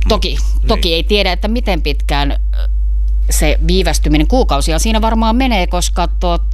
Toki ei tiedä, että miten pitkään se viivästyminen, kuukausia siinä varmaan menee, koska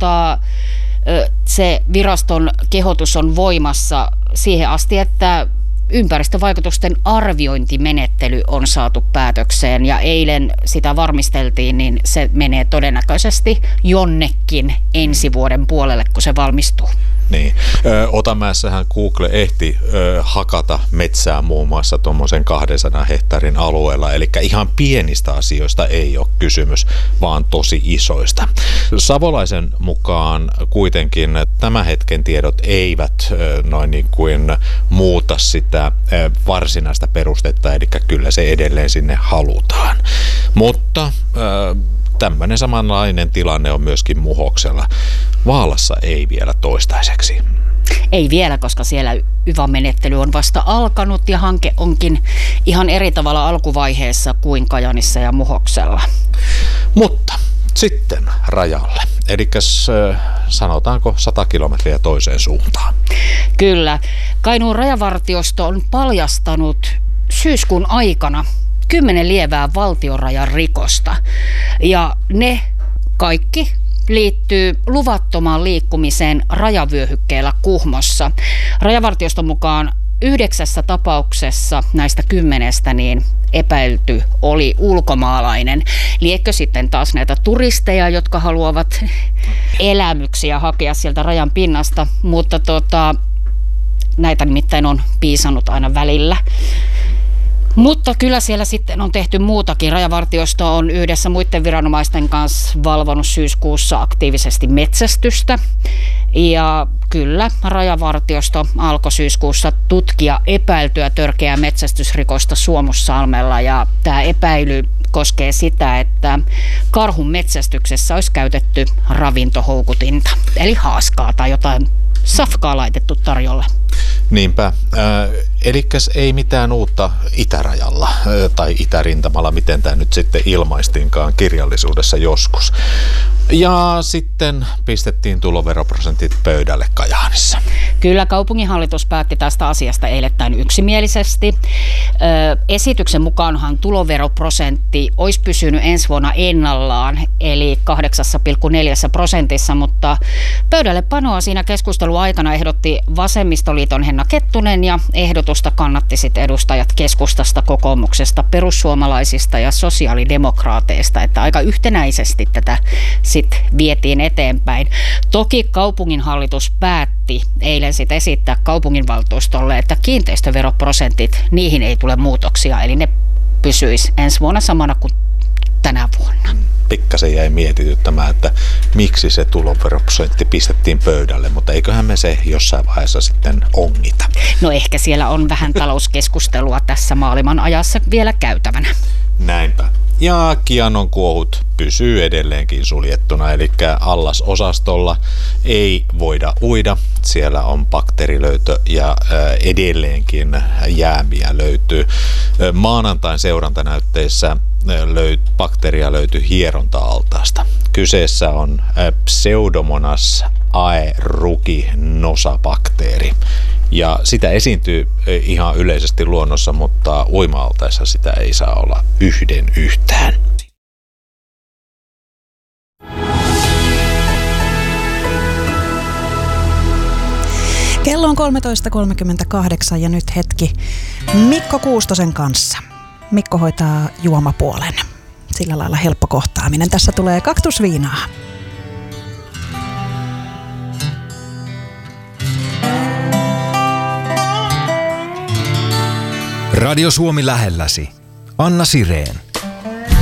se viraston kehotus on voimassa siihen asti, että ympäristövaikutusten arviointimenettely on saatu päätökseen ja eilen sitä varmisteltiin, niin se menee todennäköisesti jonnekin ensi vuoden puolelle, kun se valmistuu. Niin. Otanmäessähän Google ehti hakata metsää muun muassa tuommoisen 200 hehtaarin alueella, eli ihan pienistä asioista ei ole kysymys, vaan tosi isoista. Savolaisen mukaan kuitenkin tämän hetken tiedot eivät noin niin kuin muuta sitä varsinaista perustetta, eli kyllä se edelleen sinne halutaan. Mutta tämmöinen samanlainen tilanne on myöskin Muhoksella. Vaalassa ei vielä toistaiseksi. Ei vielä, koska siellä YVA-menettely on vasta alkanut ja hanke onkin ihan eri tavalla alkuvaiheessa kuin Kajaanissa ja Muhoksella. Mutta sitten rajalle, eli sanotaanko 100 kilometriä toiseen suuntaan. Kyllä. Kainuun rajavartiosto on paljastanut syyskuun aikana 10 lievää valtionrajan rikosta. Ja ne kaikki liittyy luvattomaan liikkumiseen rajavyöhykkeellä Kuhmossa. Rajavartioston mukaan 9 tapauksessa näistä 10 niin epäilty oli ulkomaalainen. Liekkö sitten taas näitä turisteja, jotka haluavat elämyksiä hakea sieltä rajan pinnasta, mutta näitä nimittäin on piisannut aina välillä. Mutta kyllä siellä sitten on tehty muutakin. Rajavartiosto on yhdessä muiden viranomaisten kanssa valvonut syyskuussa aktiivisesti metsästystä. Ja kyllä Rajavartiosto alkoi syyskuussa tutkia epäiltyä törkeää metsästysrikosta Suomussalmella. Ja tämä epäily koskee sitä, että karhun metsästyksessä olisi käytetty ravintohoukutinta, eli haaskaa tai jotain safkaa laitettu tarjolle. Niinpä. Elikkäs ei mitään uutta itärajalla tai itärintamalla, miten tämä nyt sitten ilmaistinkaan kirjallisuudessa joskus. Ja sitten pistettiin tuloveroprosentit pöydälle Kajaanissa. Kyllä kaupunginhallitus päätti tästä asiasta eilettäin yksimielisesti. Esityksen mukaanhan tuloveroprosentti olisi pysynyt ensi vuonna ennallaan, eli 8,4%, mutta pöydälle panoa siinä keskustelun aikana ehdotti Vasemmistoliiton Henna Kettunen ja ehdotusta kannatti sitten edustajat keskustasta, kokoomuksesta, perussuomalaisista ja sosiaalidemokraateista, että aika yhtenäisesti tätä sitten vietiin eteenpäin. Toki kaupunginhallitus päätti eilen sitten esittää kaupunginvaltuustolle, että kiinteistöveroprosentit, niihin ei tule muutoksia, eli ne pysyisi ensi vuonna samana kuin tänä vuonna. Pikkasen jäi mietityttämään, että miksi se tuloveroprosentti pistettiin pöydälle, mutta eiköhän me se jossain vaiheessa sitten ongita. No ehkä siellä on vähän talouskeskustelua tässä maailman ajassa vielä käytävänä. Näinpä. Ja Kianon kuohut pysyy edelleenkin suljettuna, eli allasosastolla ei voida uida. Siellä on bakteerilöytö ja edelleenkin jäämiä löytyy. Maanantain seurantanäytteissä bakteeria löytyi hieronta-altaasta. Kyseessä on Pseudomonas aeruginosa-bakteeri. Ja sitä esiintyy ihan yleisesti luonnossa, mutta uima-altaissa sitä ei saa olla yhtään. Kello on 13.38 ja nyt hetki Mikko Kuustosen kanssa. Mikko hoitaa juomapuolen. Sillä lailla helppo kohtaaminen. Tässä tulee kaktusviinaa. Radio Suomi lähelläsi. Anna Sireen.